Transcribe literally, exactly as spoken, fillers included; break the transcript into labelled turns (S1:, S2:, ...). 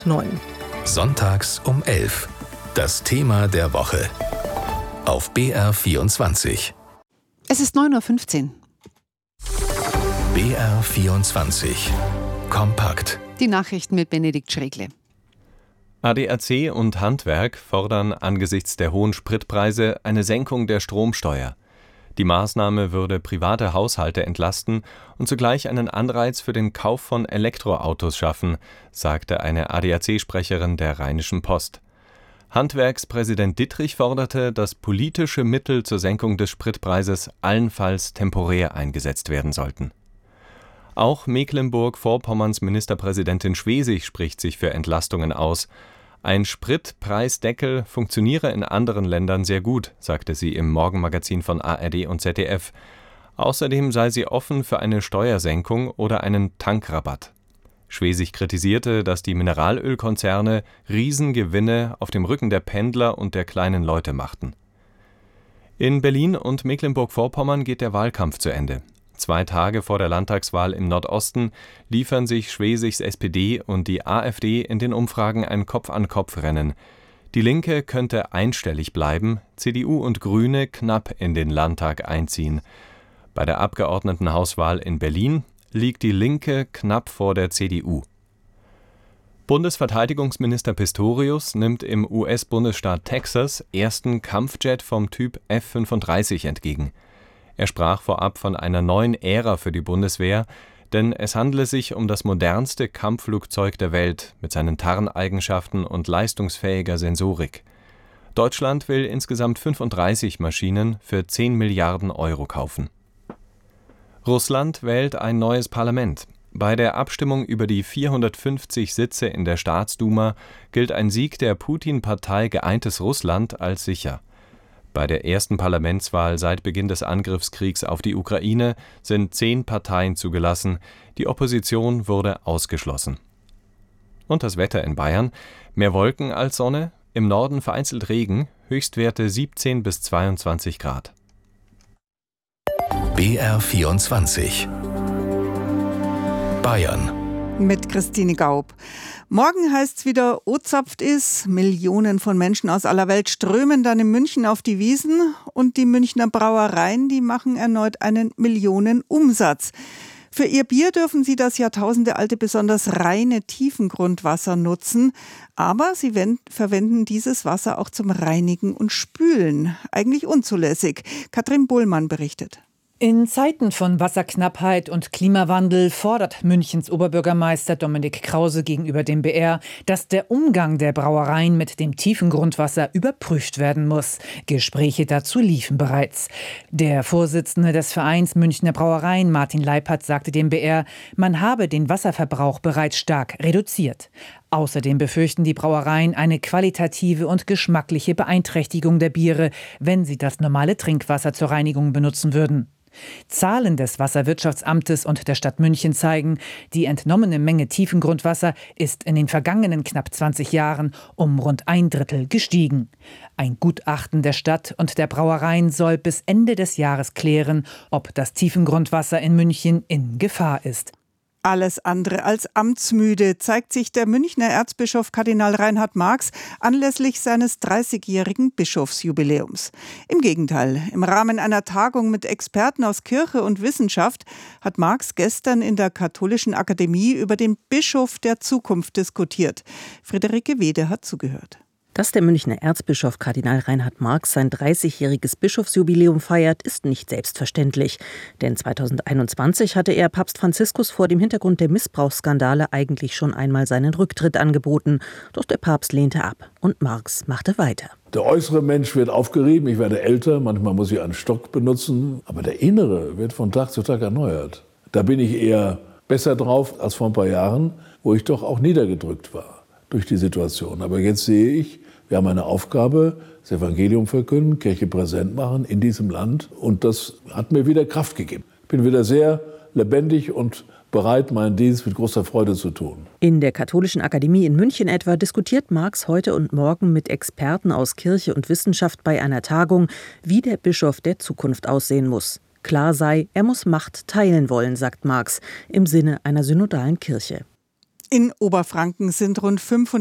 S1: neun.
S2: Sonntags um elf. Das Thema der Woche. Auf B R vierundzwanzig.
S1: Es ist neun Uhr fünfzehn.
S2: B R vierundzwanzig. Kompakt.
S1: Die Nachrichten mit Benedikt Schregle.
S3: A D A C und Handwerk fordern angesichts der hohen Spritpreise eine Senkung der Stromsteuer. Die Maßnahme würde private Haushalte entlasten und zugleich einen Anreiz für den Kauf von Elektroautos schaffen, sagte eine A D A C-Sprecherin der Rheinischen Post. Handwerkspräsident Dittrich forderte, dass politische Mittel zur Senkung des Spritpreises allenfalls temporär eingesetzt werden sollten. Auch Mecklenburg-Vorpommerns Ministerpräsidentin Schwesig spricht sich für Entlastungen aus. Ein Spritpreisdeckel funktioniere in anderen Ländern sehr gut, sagte sie im Morgenmagazin von A R D und Z D F. Außerdem sei sie offen für eine Steuersenkung oder einen Tankrabatt. Schwesig kritisierte, dass die Mineralölkonzerne Riesengewinne auf dem Rücken der Pendler und der kleinen Leute machten. In Berlin und Mecklenburg-Vorpommern geht der Wahlkampf zu Ende. Zwei Tage vor der Landtagswahl im Nordosten liefern sich Schwesigs S P D und die AfD in den Umfragen ein Kopf-an-Kopf-Rennen. Die Linke könnte einstellig bleiben, C D U und Grüne knapp in den Landtag einziehen. Bei der Abgeordnetenhauswahl in Berlin liegt die Linke knapp vor der C D U. Bundesverteidigungsminister Pistorius nimmt im U S-Bundesstaat Texas ersten Kampfjet vom Typ F fünfunddreißig entgegen. Er sprach vorab von einer neuen Ära für die Bundeswehr, denn es handele sich um das modernste Kampfflugzeug der Welt mit seinen Tarneigenschaften und leistungsfähiger Sensorik. Deutschland will insgesamt fünfunddreißig Maschinen für zehn Milliarden Euro kaufen. Russland wählt ein neues Parlament. Bei der Abstimmung über die vierhundertfünfzig Sitze in der Staatsduma gilt ein Sieg der Putin-Partei Geeintes Russland als sicher. Bei der ersten Parlamentswahl seit Beginn des Angriffskriegs auf die Ukraine sind zehn Parteien zugelassen, die Opposition wurde ausgeschlossen. Und das Wetter in Bayern: mehr Wolken als Sonne, im Norden vereinzelt Regen, Höchstwerte siebzehn bis zweiundzwanzig Grad.
S2: B R vierundzwanzig. Bayern.
S1: Mit Christine Gaub. Morgen heißt es wieder O-Zapft ist. Millionen von Menschen aus aller Welt strömen dann in München auf die Wiesn. Und die Münchner Brauereien, die machen erneut einen Millionenumsatz. Für ihr Bier dürfen sie das jahrtausendealte, besonders reine Tiefengrundwasser nutzen. Aber sie verwenden dieses Wasser auch zum Reinigen und Spülen. Eigentlich unzulässig. Katrin Bohlmann berichtet.
S4: In Zeiten von Wasserknappheit und Klimawandel fordert Münchens Oberbürgermeister Dominik Krause gegenüber dem B R, dass der Umgang der Brauereien mit dem tiefen Grundwasser überprüft werden muss. Gespräche dazu liefen bereits. Der Vorsitzende des Vereins Münchner Brauereien, Martin Leipert, sagte dem B R, man habe den Wasserverbrauch bereits stark reduziert. Außerdem befürchten die Brauereien eine qualitative und geschmackliche Beeinträchtigung der Biere, wenn sie das normale Trinkwasser zur Reinigung benutzen würden. Zahlen des Wasserwirtschaftsamtes und der Stadt München zeigen, die entnommene Menge Tiefengrundwasser ist in den vergangenen knapp zwanzig Jahren um rund ein Drittel gestiegen. Ein Gutachten der Stadt und der Brauereien soll bis Ende des Jahres klären, ob das Tiefengrundwasser in München in Gefahr ist.
S1: Alles andere als amtsmüde zeigt sich der Münchner Erzbischof Kardinal Reinhard Marx anlässlich seines dreißigjährigen Bischofsjubiläums. Im Gegenteil, im Rahmen einer Tagung mit Experten aus Kirche und Wissenschaft hat Marx gestern in der Katholischen Akademie über den Bischof der Zukunft diskutiert. Friederike Wede hat zugehört.
S5: Dass der Münchner Erzbischof Kardinal Reinhard Marx sein dreißigjähriges Bischofsjubiläum feiert, ist nicht selbstverständlich. Denn zweitausendeinundzwanzig hatte er Papst Franziskus vor dem Hintergrund der Missbrauchsskandale eigentlich schon einmal seinen Rücktritt angeboten. Doch der Papst lehnte ab und Marx machte weiter.
S6: Der äußere Mensch wird aufgerieben, ich werde älter, manchmal muss ich einen Stock benutzen. Aber der innere wird von Tag zu Tag erneuert. Da bin ich eher besser drauf als vor ein paar Jahren, wo ich doch auch niedergedrückt war durch die Situation. Aber jetzt sehe ich, wir haben eine Aufgabe, das Evangelium verkünden, Kirche präsent machen in diesem Land. Und das hat mir wieder Kraft gegeben. Ich bin wieder sehr lebendig und bereit, meinen Dienst mit großer Freude zu tun.
S5: In der Katholischen Akademie in München etwa diskutiert Marx heute und morgen mit Experten aus Kirche und Wissenschaft bei einer Tagung, wie der Bischof der Zukunft aussehen muss. Klar sei, er muss Macht teilen wollen, sagt Marx, im Sinne einer synodalen Kirche.
S1: In Oberfranken sind rund fünfhundert